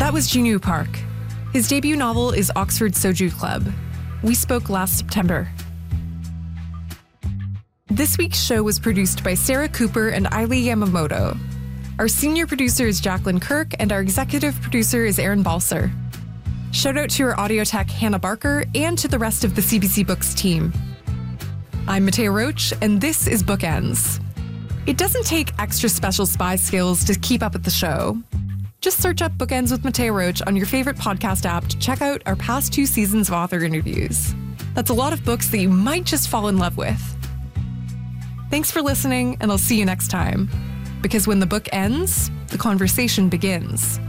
That was Jinu Park. His debut novel is Oxford Soju Club. We spoke last September. This week's show was produced by Sarah Cooper and Ailey Yamamoto. Our senior producer is Jacqueline Kirk, and our executive producer is Aaron Balser. Shout out to our audio tech, Hannah Barker, and to the rest of the CBC Books team. I'm Mattea Roach, and this is Bookends. It doesn't take extra special spy skills to keep up with the show. Just search up Bookends with Mattea Roach on your favorite podcast app to check out our past 2 seasons of author interviews. That's a lot of books that you might just fall in love with. Thanks for listening, and I'll see you next time. Because when the book ends, the conversation begins.